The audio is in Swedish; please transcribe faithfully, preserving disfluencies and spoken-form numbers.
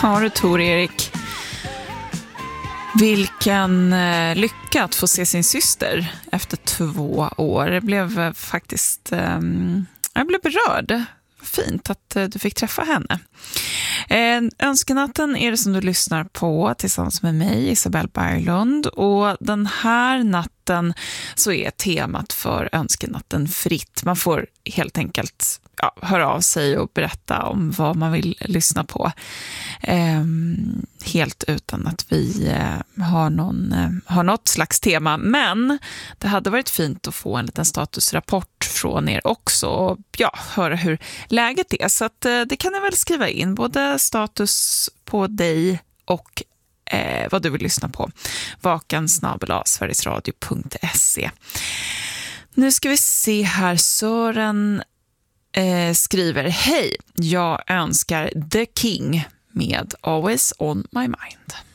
Ja du Tor-Erik, vilken eh, lycka att få se sin syster efter två år. Det blev eh, faktiskt, eh, jag blev berörd. Fint att eh, du fick träffa henne. Eh, Önskenatten är det som du lyssnar på tillsammans med mig, Isabelle Berglund. Och den här natten så är temat för Önskenatten fritt. Man får helt enkelt ja, höra av sig och berätta om vad man vill lyssna på. Eh, helt utan att vi eh, har, någon, eh, har något slags tema. Men det hade varit fint att få en liten statusrapport från er också. Och ja, höra hur läget är. Så att, eh, det kan ni väl skriva in. Både status på dig och eh, vad du vill lyssna på. vakan snabel-a sverigesradio punkt se. Nu ska vi se här. Sören eh, skriver: hej, jag önskar The King med Always on my mind.